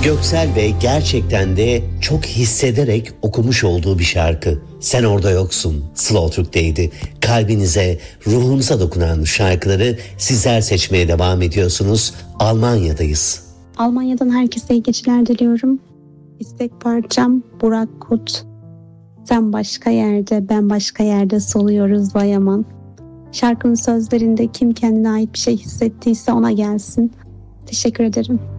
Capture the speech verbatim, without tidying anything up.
Göksel Bey gerçekten de çok hissederek okumuş olduğu bir şarkı. Sen orada yoksun. Slow Türk'teydi. Kalbinize, ruhunuza dokunan şarkıları sizler seçmeye devam ediyorsunuz. Almanya'dayız. Almanya'dan herkese iyi geceler diliyorum. İstek parçam Burak Kut. Sen başka yerde, ben başka yerde soluyoruz vay aman. Şarkının sözlerinde kim kendine ait bir şey hissettiyse ona gelsin. Teşekkür ederim.